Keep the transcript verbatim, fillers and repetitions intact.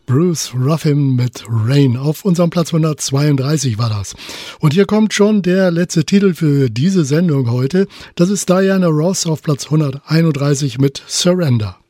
Bruce Ruffin mit Rain. Auf unserem Platz hundertzweiunddreißig war das. Und hier kommt schon der letzte Titel für diese Sendung heute. Das ist Diana Ross auf Platz hunderteinunddreißig mit Surrender.